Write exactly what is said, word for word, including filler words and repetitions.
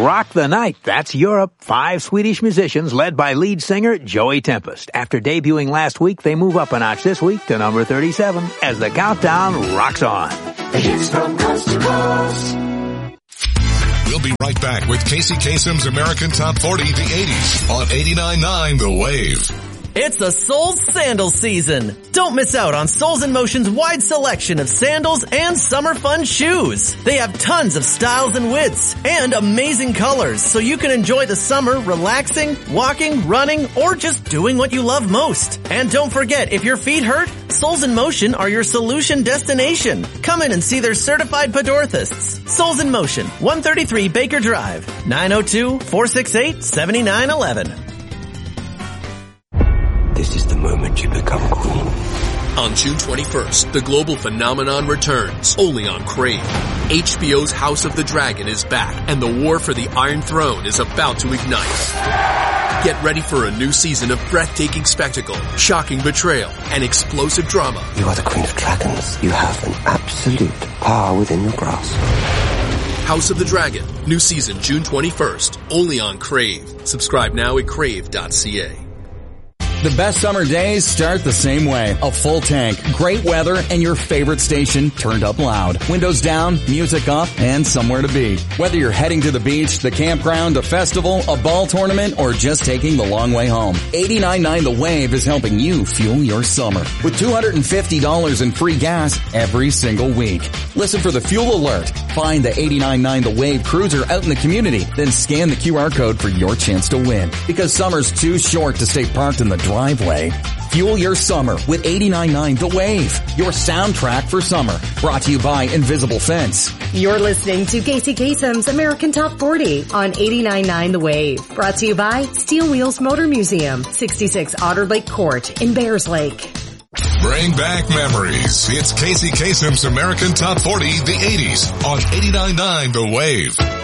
rock the night. That's Europe. Five Swedish musicians led by lead singer Joey Tempest. After debuting last week, they move up a notch this week to number thirty-seven as the countdown rocks on. Hits from coast to coast. We'll be right back with Casey Kasem's American Top forty, the eighties on eighty-nine point nine The Wave. It's the Soles Sandals season. Don't miss out on Soles in Motion's wide selection of sandals and summer fun shoes. They have tons of styles and widths and amazing colors so you can enjoy the summer relaxing, walking, running, or just doing what you love most. And don't forget, if your feet hurt, Soles in Motion are your solution destination. Come in and see their certified podorthists. Soles in Motion, one thirty-three Baker Drive, nine oh two, four six eight, seven nine one one. This is the moment you become queen. On June twenty-first, the global phenomenon returns, only on Crave. H B O's House of the Dragon is back, and the war for the Iron Throne is about to ignite. Get ready for a new season of breathtaking spectacle, shocking betrayal, and explosive drama. You are the Queen of Dragons. You have an absolute power within your grasp. House of the Dragon, new season June twenty-first, only on Crave. Subscribe now at crave dot c a. The best summer days start the same way. A full tank, great weather, and your favorite station turned up loud. Windows down, music up, and somewhere to be. Whether you're heading to the beach, the campground, a festival, a ball tournament, or just taking the long way home, eighty-nine point nine The Wave is helping you fuel your summer with two hundred fifty dollars in free gas every single week. Listen for the fuel alert. Find the eighty-nine point nine The Wave cruiser out in the community, then scan the Q R code for your chance to win. Because summer's too short to stay parked in the driveway. Fuel your summer with eighty-nine point nine The Wave, your soundtrack for summer. Brought to you by Invisible Fence. You're listening to Casey Kasem's American Top forty on eighty-nine point nine The Wave. Brought to you by Steel Wheels Motor Museum, sixty-six Otter Lake Court in Bears Lake. Bring back memories. It's Casey Kasem's American Top forty, the eighties on eighty-nine point nine The Wave.